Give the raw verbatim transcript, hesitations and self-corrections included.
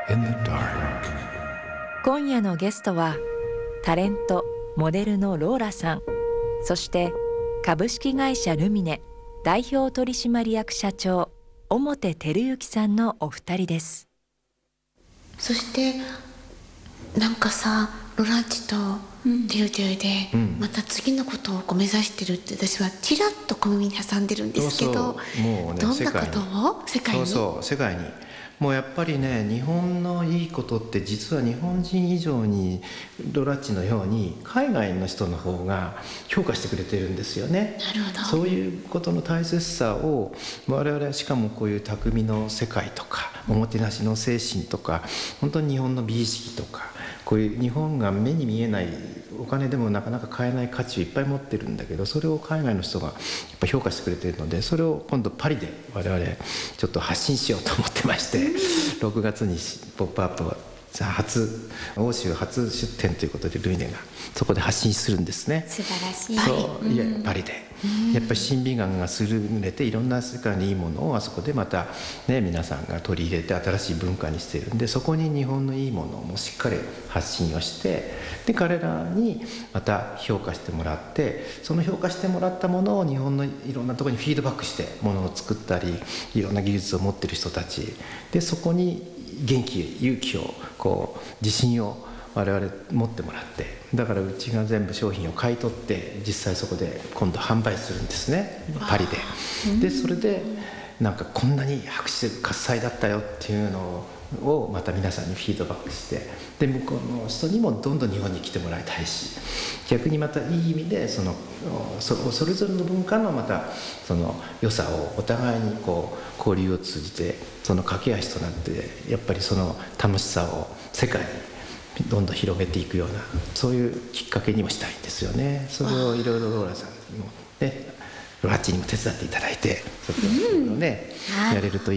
in the dark。 今夜のゲストはタレントモデルのローラさん、そして株式会社ルミネ代表取締役社長表照之さんのお二人です。 そしてなんかさ、ロランチとテルテルでまた次のことをこう目指してるって私はちらっと小耳に挟んでるんですけど、 そうそうもうね、 どんなことを世界にそうそう世界にもうやっぱりね、日本のいいことって実は日本人以上にロラッチのように海外の人の方が評価してくれてるんですよね。 なるほど。 そういうことの大切さを我々は、しかもこういう匠の世界とかおもてなしの精神とか、本当に日本の美意識とか、こういう日本が目に見えないお金でもなかなか買えない価値をいっぱい持ってるんだけど、それを海外の人がやっぱ評価してくれてるので、それを今度パリで我々ちょっと発信しようと思ってまして、ろくがつにポップアップは初欧州初出店ということでルミネがそこで発信するんですね。 素晴らしい。 そういやパリでやっぱり審美眼が優れて、いろんな世界にいいものをあそこでまたね、皆さんが取り入れて新しい文化にしているんで、そこに日本のいいものをもうしっかり発信をして、で彼らにまた評価してもらって、その評価してもらったものを日本のいろんなところにフィードバックしてものを作ったり、いろんな技術を持ってる人たちで、そこに元気勇気をこう自信を我々持ってもらって、だからうちが全部商品を買い取って実際そこで今度販売するんですね、パリで。でそれでなんかこんなに拍手喝采だったよっていうのをまた皆さんにフィードバックして、で向こうの人にもどんどん日本に来てもらいたいし、逆にまたいい意味でその そ, それぞれの文化のまたその良さをお互いにこう交流を通じて、その架け橋となってやっぱりその楽しさを世界にどんどん広げていくような、そういうきっかけにもしたいんですよね。それをいろいろローラさんにもね、ロラッチにも手伝っていただいて、ちょっとね、うん、やれるといい